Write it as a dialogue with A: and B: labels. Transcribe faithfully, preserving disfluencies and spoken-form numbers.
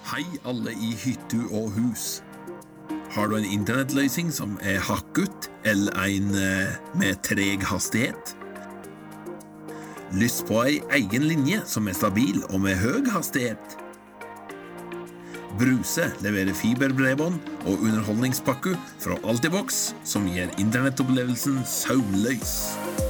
A: Hei alle i hyttu og hus. Har du en internettløsning som er hakket, eller en eh, med treg hastighet? Lyst på en egen linje som er stabil og med høy hastighet? Bruse leverer fiberbredbånd og underholdningspakke fra Altibox som gir internettopplevelsen søvnløs.